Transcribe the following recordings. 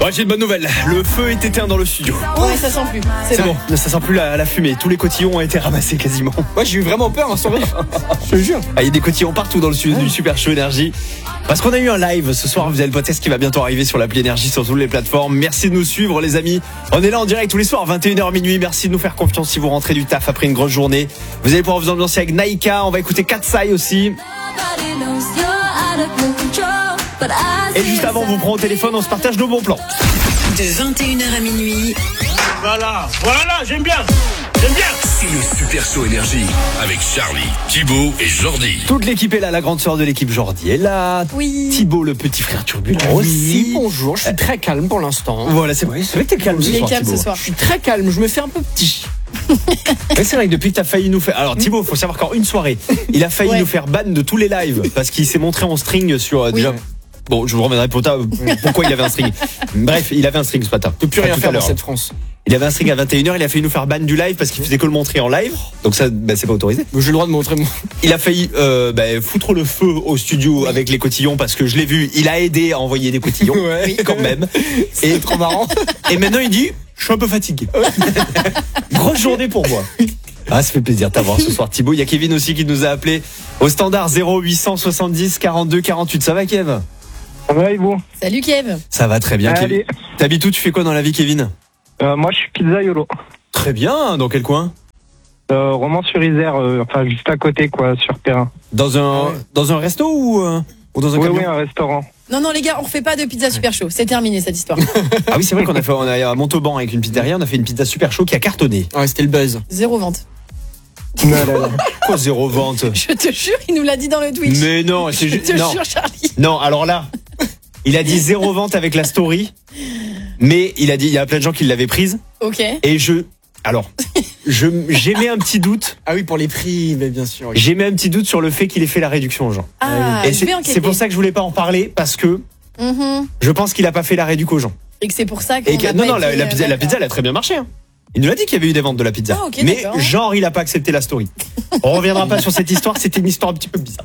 Bon, j'ai une bonne nouvelle. Le feu est éteint dans le studio. Ouais, ça sent plus. C'est bon, ça sent plus la fumée. Tous les cotillons ont été ramassés quasiment. Moi j'ai eu vraiment peur, sans rire. Je te jure. Ah, il y a des cotillons partout dans le studio du Super Show Énergie. Parce qu'on a eu un live ce soir. Vous avez le podcast qui va bientôt arriver sur l'appli Énergie, sur toutes les plateformes. Merci de nous suivre, les amis. On est là en direct tous les soirs, 21h minuit. Merci de nous faire confiance si vous rentrez du taf après une grosse journée. Vous allez pouvoir vous ambiancer avec Naïka. On va écouter Katsai aussi. Et juste avant, on vous prend au téléphone, on se partage nos bons plans. De 21h à minuit. Voilà, j'aime bien. C'est le Super Show Énergie avec Charlie, Thibaut et Jordi. Toute l'équipe est là, la grande sœur de l'équipe Jordi est là. Oui. Thibaut, le petit frère turbulent aussi. Oui, bonjour, je suis très calme pour l'instant. Voilà, c'est vrai que t'es calme ce Il est soir, calme Thibaut. ce soir. Je suis très calme, je me fais un peu petit. Mais c'est vrai que depuis que t'as failli nous faire... Alors Thibaut, faut savoir qu'en une soirée, il a failli nous faire ban de tous les lives parce qu'il s'est montré en string sur... déjà. Bon, je vous reviendrai pourquoi il avait un string. Bref, il avait un string ce matin. Je peux plus rien Tout à faire dans l'heure. cette France. Il avait un string à 21h, il a failli nous faire ban du live parce qu'il faisait que le montrer en live. Donc ça, c'est pas autorisé. J'ai le droit de montrer mon... Il a failli foutre le feu au studio avec les cotillons parce que je l'ai vu, il a aidé à envoyer des cotillons quand même. Et trop marrant. Et maintenant il dit, je suis un peu fatigué. Grosse journée pour moi. Ah, ça fait plaisir de t'avoir ce soir, Thibaut. Il y a Kevin aussi qui nous a appelé au standard 0870 42 48. Ça va, Kev? Ça va et vous? Salut Kev. Ça va très bien, Kevin. T'habites où? Tu fais quoi dans la vie, Kevin? Moi, je suis pizzaiolo. Très bien. Dans quel coin? Romans-sur-Isère, enfin juste à côté, quoi, sur Perrin. Dans un resto ou dans un camion? Oui, un restaurant. Non, les gars, on refait pas de pizza super chaud. C'est terminé cette histoire. Ah oui, c'est vrai on a à Montauban avec une pizzeria, on a fait une pizza super chaud qui a cartonné. Ouais, c'était le buzz. 0 vente. Quoi, 0 vente? Je te jure, il nous l'a dit dans le Twitch. Mais non, c'est Je juste. te Non. jure, Charlie. Non, alors là, il a dit 0 vente avec la story, mais il a dit, il y a plein de gens qui l'avaient prise. Ok. Et j'émets un petit doute. Ah oui, pour les prix, mais bien sûr. Oui. J'émets un petit doute sur le fait qu'il ait fait la réduction aux gens. Ah, Et je vais enquêter. c'est pour ça que je voulais pas en parler parce que je pense qu'il a pas fait la réduction aux gens. Et que c'est pour ça Et qu'on non, la pizza, elle a très bien marché. Hein. Il nous a dit qu'il y avait eu des ventes de la pizza. Ah, ok, mais d'accord. genre, il a pas accepté la story. On reviendra pas sur cette histoire, c'était une histoire un petit peu bizarre.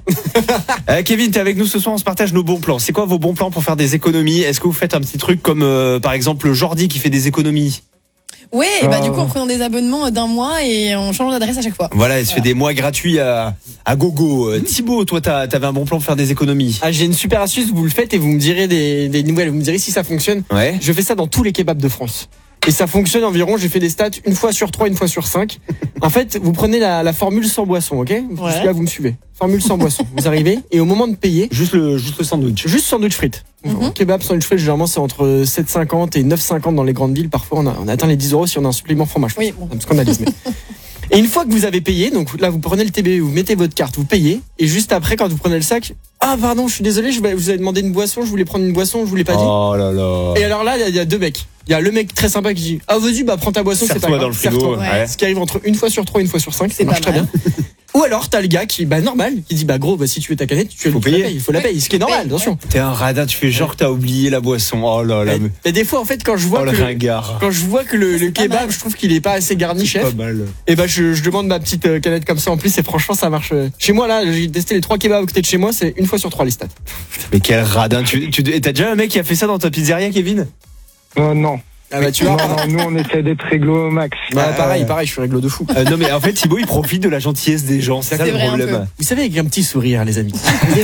Kevin, t'es avec nous ce soir, on se partage nos bons plans. C'est quoi vos bons plans pour faire des économies? Est-ce que vous faites un petit truc comme par exemple Jordi qui fait des économies? Ouais, et du coup, en prenant des abonnements d'un mois et on change d'adresse à chaque fois. Voilà, il se fait des mois gratuits à gogo. Thibaut, toi, t'avais un bon plan pour faire des économies? Ah, j'ai une super astuce, vous le faites et vous me direz des nouvelles, vous me direz si ça fonctionne. Ouais. Je fais ça dans tous les kebabs de France. Et ça fonctionne environ, j'ai fait des stats, 1 fois sur 3, 1 fois sur 5. En fait, vous prenez la formule sans boisson, ok? Jusque-là, vous me suivez. Formule sans boisson. Vous arrivez, et au moment de payer. Juste le sandwich. Juste sandwich frites. Kebab, sandwich frites, généralement, c'est entre 7,50 et 9,50 dans les grandes villes. Parfois, on atteint les 10 euros si on a un supplément fromage. Oui, bon. Parce qu'on a dit, mais... Et une fois que vous avez payé, donc là, vous prenez le TBE, vous mettez votre carte, vous payez, et juste après, quand vous prenez le sac, ah, pardon, je suis désolé, vous avez demandé une boisson, je voulais prendre une boisson, je vous l'ai pas dit. Oh là là. Et alors là, il y a deux mecs. Il y a le mec très sympa qui dit, ah, vas-y, prends ta boisson, c'est pas Serre-toi grave. dans le frigo. Serre-toi. Ouais. Ce qui arrive entre 1 fois sur 3, 1 fois sur 5, ça C'est marche pas très mal. bien. Ou alors, t'as le gars qui, normal, qui dit, gros, si tu veux ta canette, il faut la payer, ce qui est normal, attention. T'es un radin, tu fais genre que t'as oublié la boisson. Oh là là. Et des fois, en fait, quand je vois Oh le ringard. que le kebab, je trouve qu'il est pas assez garni, chef. Pas mal. Et je demande ma petite canette comme ça en plus, et franchement, ça marche. Chez moi, là, j'ai testé les 3 kebabs à côté de chez moi, c'est 1 fois sur 3 les stats. Mais quel radin. T'as déjà un mec qui a fait ça dans ta pizzeria, Kevin? Non. Ah bah, tu vois. Non, nous, on essaie d'être réglo au max. Pareil, je suis réglo de fou. Non mais en fait Thibaut il profite de la gentillesse des gens, c'est ça le vrai, un problème. Vous savez, avec un petit sourire, les amis.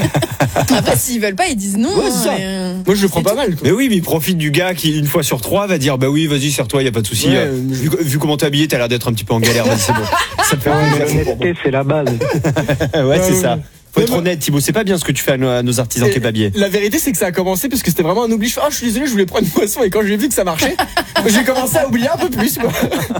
Après, s'ils veulent pas, ils disent non. Ouais, c'est ça. Moi, je le prends pas mal, quoi. Mais oui, mais il profite du gars qui une fois sur 3 va dire bah oui vas-y serre-toi, y a pas de souci. Ouais, Vu comment t'es habillé, t'as l'air d'être un petit peu en galère, vas-y c'est bon. Ça me fait Mais plaisir. l'honnêteté, c'est la base. Ouais c'est ça. Faut être Ouais, honnête Thibaut, c'est pas bien ce que tu fais à nos artisans Et kebabiers. La vérité, c'est que ça a commencé parce que c'était vraiment un oubli. Je fais, je suis désolé, je voulais prendre une boisson, et quand j'ai vu que ça marchait, j'ai commencé à oublier un peu plus, quoi.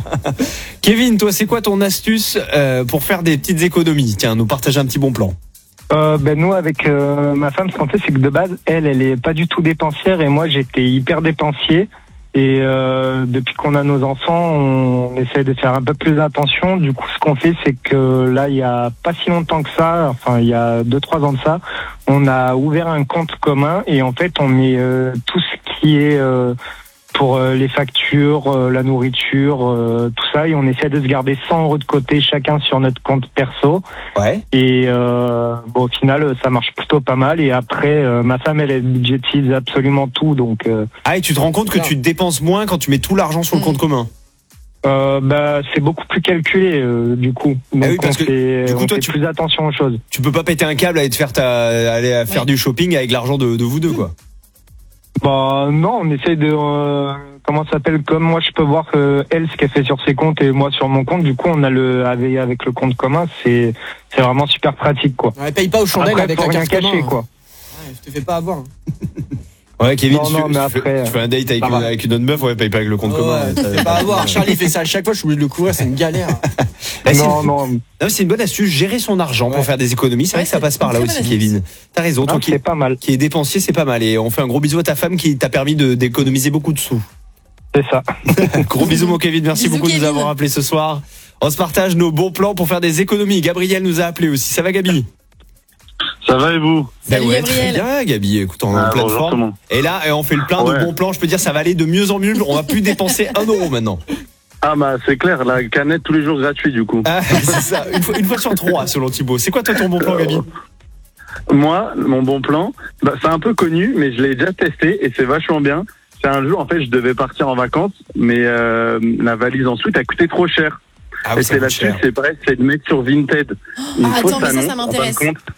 Kevin, toi c'est quoi ton astuce pour faire des petites économies? Tiens, nous partager un petit bon plan. Nous, avec ma femme, ce qu'on fait, c'est que de base, elle est pas du tout dépensière, et moi, j'étais hyper dépensier. Et depuis qu'on a nos enfants, on essaie de faire un peu plus attention. Du coup, ce qu'on fait, c'est que là, il y a pas si longtemps que ça, enfin il y a 2-3 ans de ça, on a ouvert un compte commun, et en fait, on met tout ce qui est pour les factures, la nourriture, tout ça, et on essaie de se garder 100 € de côté chacun sur notre compte perso. Ouais. Et au final, ça marche plutôt pas mal. Et après, ma femme, elle budgétise absolument tout, donc. Ah, et tu te rends compte que tu dépenses moins quand tu mets tout l'argent sur le compte commun. C'est beaucoup plus calculé du coup. Donc oui, parce que du coup, toi, tu fais plus attention aux choses. Tu peux pas péter un câble aller faire du shopping avec l'argent de vous deux, quoi. Bah non, on essaie de comment ça s'appelle, comme moi je peux voir elle ce qu'elle fait sur ses comptes et moi sur mon compte. Du coup, on a avec le compte commun, c'est vraiment super pratique, quoi. Elle paye pas aux chandelles après, avec faut la rien carte cacher, commun, quoi. Ouais, je te fais pas avoir. Ouais, Kevin, Non, mais tu fais un date avec une autre meuf, ouais, paye pas avec le compte commun. Ouais, je te fais pas avoir. Charlie fait ça à chaque fois, je suis obligé de le couvrir, c'est une galère. Non. C'est une bonne astuce, gérer son argent pour faire des économies. C'est vrai que ça passe par là aussi, Kevin. T'as raison, toi c'est pas mal. qui est dépensier, c'est pas mal. Et on fait un gros bisou à ta femme qui t'a permis d'économiser beaucoup de sous. C'est ça. Gros bisous, mon Kevin. Merci Bisous, beaucoup de nous Kevin. avoir appelés ce soir. On se partage nos bons plans pour faire des économies. Gabriel nous a appelés aussi. Ça va, Gabi? Ça va et vous? Salut, ouais, Gabriel. très bien, Gabi. Écoute, on est en pleine bonjour, forme. tout le monde. Et là, on fait le plein de bons plans. Je peux dire, ça va aller de mieux en mieux. On va plus dépenser 1 € maintenant. Ah bah c'est clair, la canette tous les jours gratuit du coup. Ah, c'est ça. Une fois sur 3, selon Thibaut. C'est quoi toi ton bon plan, Gabi? Moi, mon bon plan, c'est un peu connu, mais je l'ai déjà testé et c'est vachement bien. C'est un jour, en fait, je devais partir en vacances, mais la valise ensuite a coûté trop cher. Ah oui, et ça c'est coûte là-dessus, cher. c'est pareil, c'est de mettre sur Vinted. Attends, mais ça m'intéresse.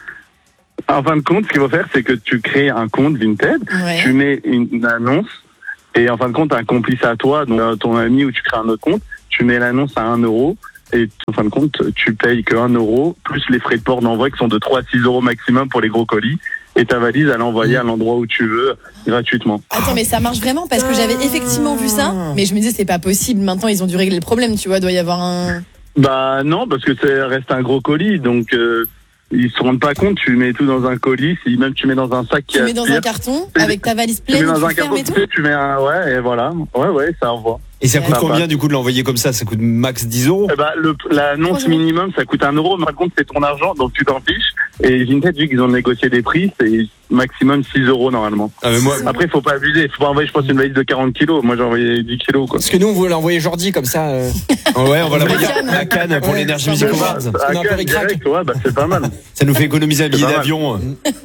En fin de compte, ce qu'il faut faire, c'est que tu crées un compte Vinted, Ouais. tu mets une annonce, et en fin de compte, un complice à toi, donc ton ami, ou tu crées un autre compte, tu mets l'annonce à 1 €, et en fin de compte, tu payes que 1 €, plus les frais de port d'envoi qui sont de 3 à 6 € maximum pour les gros colis, et ta valise, elle est envoyée à l'endroit où tu veux, gratuitement. Attends, mais ça marche vraiment parce que j'avais effectivement vu ça, mais je me disais c'est pas possible. Maintenant, ils ont dû régler le problème, tu vois. Doit y avoir un. Bah non, parce que ça reste un gros colis, donc ils se rendent pas compte. Tu mets tout dans un colis, si même tu mets dans un sac qui Tu mets dans aspire, un carton avec ta valise tu mets pleine, dans un tu fermes carton, et tout. tu mets un et voilà, ouais, ça envoie. Et ça coûte Ouais. combien du coup de l'envoyer comme ça? Ça coûte max 10 €. Eh ben, l'annonce 3 € minimum, ça coûte 1 €, mais par contre, c'est ton argent, donc tu t'en fiches. Et Vinted, vu qu'ils ont négocié des prix, c'est maximum 6 € normalement. Ah, mais moi, Après, faut pas abuser. Faut pas envoyer, je pense, une valise de 40 kilos. Moi, j'ai envoyé 10 kilos, quoi. Parce que nous, on voulait l'envoyer Jordi comme ça. ouais, on va l'envoyer Cannes. à Cannes pour Ouais, l'Energy ça Music va. Awards. On a un peu Cannes, ric-rac. direct, ouais, bah, c'est pas mal. Ça nous fait économiser un billet pas mal. d'avion.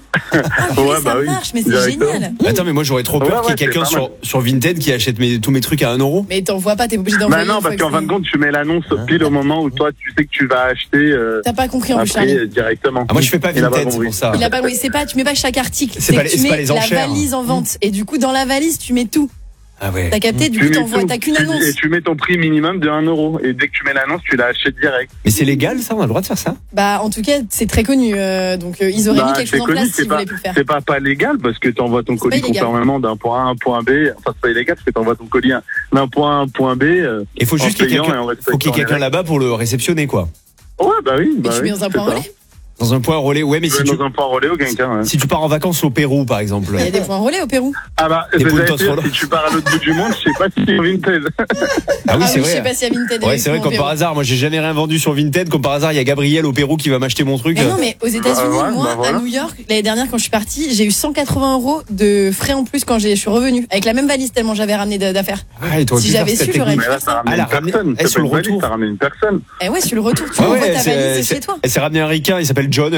Ouais, ça marche, mais c'est Directement. génial. Attends, mais moi j'aurais trop peur Ouais, qu'il y ait ouais, quelqu'un c'est pas mal. sur Vinted qui achète tous mes trucs à 1 €. Mais t'en vois pas, t'es obligé Bah d'envoyer. non, une fois parce qu'en que fin de compte, tu mets l'annonce pile au moment où toi, tu sais que tu vas acheter T'as pas compris en plus, après Charlie. directement. Ah, moi je fais pas Il a pas Vinted, c'est compris. pour ça. Il a pas, oui, c'est pas, tu mets pas chaque article. C'est pas que les- tu c'est pas mets les la enchères. valise en vente. Et du coup, dans la valise, tu mets tout. Ah ouais. T'as capté? Du coup, Tu mets t'envoies, tout. t'as qu'une Tu- annonce. Et tu mets ton prix minimum de 1 €. Et dès que tu mets l'annonce, tu l'achètes direct. Mais c'est légal ça? On a le droit de faire ça? Bah, en tout cas, c'est très connu. Donc, ils auraient mis quelque c'est chose en connu, place c'est s'ils pas, voulaient plus le faire. c'est pas légal parce que tu envoies ton C'est colis pas illégal. conformément d'un point A à un point B. Enfin, c'est pas illégal parce que tu envoies ton colis d'un point A à un point B. Il faut en juste qu'il y ait payant quelqu'un et en respectant faut qu'il y ait les quelqu'un règles. là-bas pour le réceptionner quoi. Ouais, bah oui. Et Bah tu oui, mets dans un c'est point ça. relais. Dans un point relais. Ouais, mais Tu mets dans un point relais ou quelqu'un. Ouais. si tu pars en vacances au Pérou par exemple. Il y a des points relais au Pérou. Ah bah, Des c'est puntos j'allais dire, relais. si tu pars à l'autre bout du monde, je sais pas si c'est Vinted. Ah oui, c'est je sais vrai. pas s'il y a Vinted. Ouais, c'est vrai, comme par hasard, moi j'ai jamais rien vendu sur Vinted, comme par hasard il y a Gabriel au Pérou qui va m'acheter mon truc. Mais non, mais aux États-Unis, ouais, moi, bah voilà. à New York, l'année dernière, quand je suis partie, j'ai eu 180 € de frais en plus quand je suis revenue. Avec la même valise, tellement j'avais ramené d'affaires. Ah, et t'aurais Si pu faire j'avais cette su, j'aurais technique. Mais là, t'as ramené Ah, elle a une ramené- personne. elle, C'est sur pas le une valise, retour. t'as ramené une personne. Et ouais, sur le retour, tu Ouais, envoies ouais, ta valise chez toi. elle s'est ramené un ricain, il s'appelle John,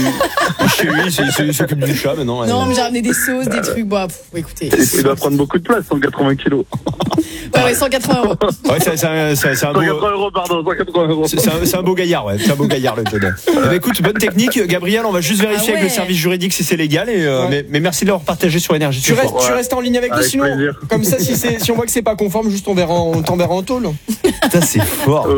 chez lui, il s'occupe du chat maintenant. Non, mais j'ai ramené des sauces, des trucs. Bon, écoutez. Et tu dois prendre beaucoup de place, 180 kilos. Ouais, 180 €. Ouais, c'est un 180 beau. €, pardon, 180 €. C'est un beau gaillard, ouais. C'est un beau gaillard, le John. Eh ben, écoute, bonne technique. Gabriel, on va juste vérifier Ah ouais. avec le service juridique si c'est légal. Mais merci de l'avoir partagé sur Énergie. Tu ce soir. restes en ligne avec nous, Avec sinon, plaisir. comme ça, si on voit que c'est pas conforme, juste on t'enverra en tôle. Putain, c'est fort.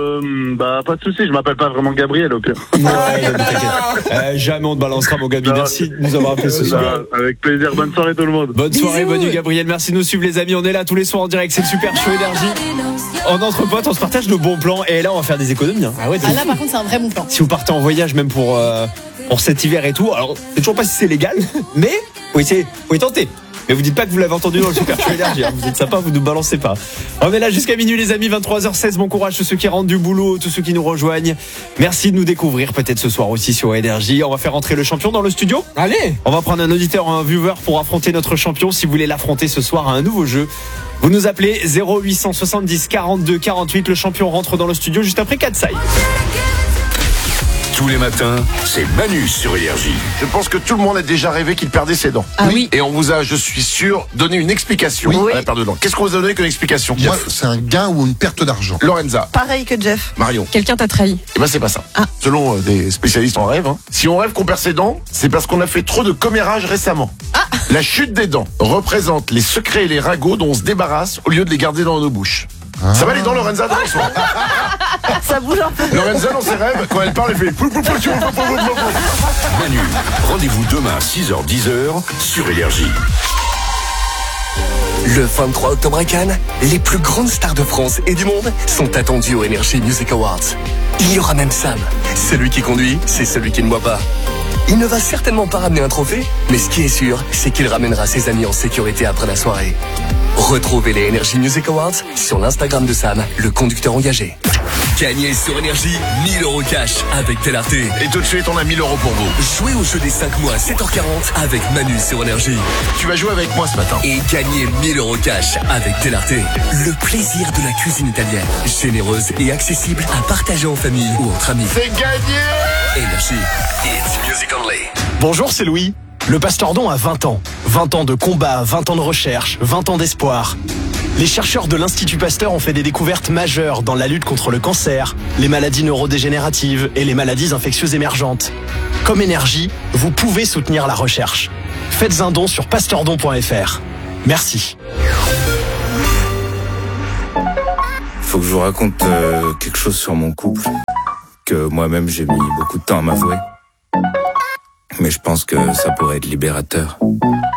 Bah, pas de soucis, je m'appelle pas vraiment Gabriel au pire. Ouais, t'inquiète. Jamais on te balancera, mon Gabi. Non. Merci de nous avoir appelé ce soir. Avec plaisir, bonne soirée tout le monde. Bonne soirée, Bisous. bonne nuit, Gabriel. Merci de nous suivre, les amis. On est là tous les soirs en direct. C'est le Super Show Énergie. En entre potes, on se partage nos bons plans. Et là, on va faire des économies. Hein. Ah ouais, Ah là, par contre, c'est un vrai bon plan. Si vous partez en voyage, même pour cet hiver et tout, alors, c'est toujours pas si c'est légal, mais faut y tenter. Mais vous dites pas que vous l'avez entendu dans le Super Show Énergie. Vous êtes sympa, vous nous balancez pas. On est là jusqu'à minuit les amis, 23h16. Bon courage tous ceux qui rentrent du boulot, tous ceux qui nous rejoignent. Merci de nous découvrir peut-être ce soir aussi sur Énergie. On va faire entrer le champion dans le studio. Allez. On va prendre un auditeur ou un viewer pour affronter notre champion. Si vous voulez l'affronter ce soir à un nouveau jeu, vous nous appelez 0870 42 48. Le champion rentre dans le studio juste après Katsai. Tous les matins, c'est Manu sur Énergie. Je pense que tout le monde a déjà rêvé qu'il perdait ses dents. Ah oui. Et on vous a, je suis sûr, donné une explication à la perte de dents. Qu'est-ce qu'on vous a donné comme explication? Moi, c'est un gain ou une perte d'argent. Lorenza. Pareil que Jeff. Marion. Quelqu'un t'a trahi. Eh ben c'est pas ça. Selon des spécialistes en rêve, si on rêve qu'on perd ses dents, c'est parce qu'on a fait trop de commérage récemment. La chute des dents représente les secrets et les ragots dont on se débarrasse au lieu de les garder dans nos bouches. Ça va les dents, Lorenza, dans le soir. Ça bouge un peu. Lorenza, dans ses rêves, quand elle parle, elle fait... Manu, rendez-vous demain 6h-10h sur Énergie. Le 23 octobre à Cannes, les plus grandes stars de France et du monde sont attendues aux Energy Music Awards. Il y aura même Sam. Celui qui conduit, c'est celui qui ne boit pas. Il ne va certainement pas ramener un trophée, mais ce qui est sûr, c'est qu'il ramènera ses amis en sécurité après la soirée. Retrouvez les Energy Music Awards sur l'Instagram de Sam, le conducteur engagé. Gagnez sur Énergie 1000 € cash avec Telarté. Et tout de suite, on a 1000 € pour vous. Jouez au jeu des 5 mois à 7h40 avec Manu sur Énergie. Tu vas jouer avec moi ce matin. Et gagnez 1000 € cash avec Telarté. Le plaisir de la cuisine italienne. Généreuse et accessible à partager en famille ou entre amis. C'est gagné! Énergie. It's music only. Bonjour, c'est Louis. Le Pastordon a 20 ans. 20 ans de combat, 20 ans de recherche, 20 ans d'espoir. Les chercheurs de l'Institut Pasteur ont fait des découvertes majeures dans la lutte contre le cancer, les maladies neurodégénératives et les maladies infectieuses émergentes. Comme Énergie, vous pouvez soutenir la recherche. Faites un don sur pastordon.fr. Merci. Faut que je vous raconte quelque chose sur mon couple, que moi-même j'ai mis beaucoup de temps à m'avouer. Mais je pense que ça pourrait être libérateur.